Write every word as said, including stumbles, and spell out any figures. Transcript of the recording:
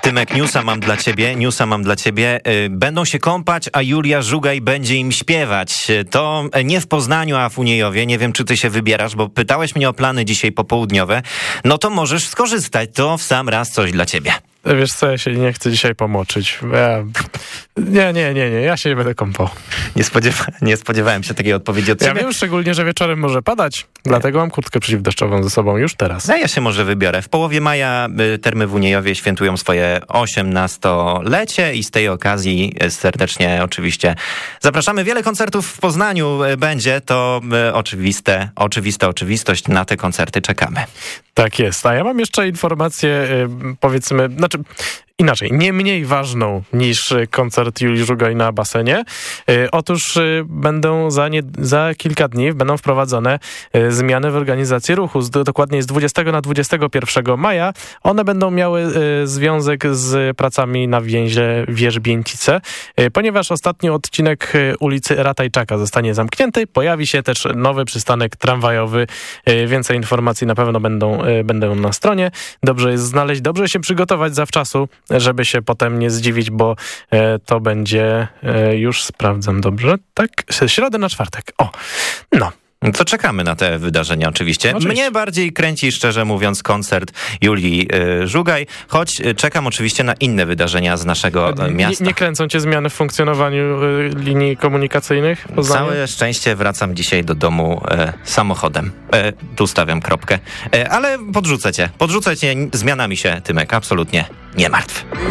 Tymek, newsa mam dla ciebie, newsa mam dla ciebie. Będą się kąpać, a Julia Żugaj będzie im śpiewać. To nie w Poznaniu, a w Uniejowie. Nie wiem, czy ty się wybierasz, bo pytałeś mnie o plany dzisiaj popołudniowe. No to możesz skorzystać. To w sam raz coś dla ciebie. Wiesz co, ja się nie chcę dzisiaj pomoczyć. Ja... Nie, nie, nie, nie, ja się nie będę kąpał. Nie, spodziewa... nie spodziewałem się takiej odpowiedzi od ciebie. Ja wiem szczególnie, że wieczorem może padać, dlatego mam kurtkę przeciwdeszczową ze sobą już teraz. No ja się może wybiorę. W połowie maja Termy w Uniejowie świętują swoje osiemnastolecie i z tej okazji serdecznie oczywiście zapraszamy. Wiele koncertów w Poznaniu będzie, to oczywiste, oczywista oczywistość. Na te koncerty czekamy. Tak jest. A ja mam jeszcze informację, powiedzmy, znaczy inaczej, nie mniej ważną niż koncert Julii Żugaj na basenie. Otóż będą za, nie, za kilka dni będą wprowadzone zmiany w organizacji ruchu. Dokładnie z dwudziestego na dwudziestego pierwszego maja. One będą miały związek z pracami na więzie Wierzbięcice. Ponieważ ostatni odcinek ulicy Ratajczaka zostanie zamknięty, pojawi się też nowy przystanek tramwajowy. Więcej informacji na pewno będą, będą na stronie. Dobrze jest znaleźć, dobrze się przygotować zawczasu, żeby się potem nie zdziwić, bo e, to będzie, e, już sprawdzam dobrze, tak? Środę na czwartek. O, no. To czekamy na te wydarzenia oczywiście. oczywiście. Mnie bardziej kręci, szczerze mówiąc, koncert Julii y, Żugaj, choć y, czekam oczywiście na inne wydarzenia z naszego y, miasta. Nie, nie kręcą cię zmiany w funkcjonowaniu y, linii komunikacyjnych? Całe szczęście wracam dzisiaj do domu y, samochodem. Y, tu stawiam kropkę. Y, ale podrzucę cię. Podrzucę cię zmianami się, Tymek. Absolutnie nie martw.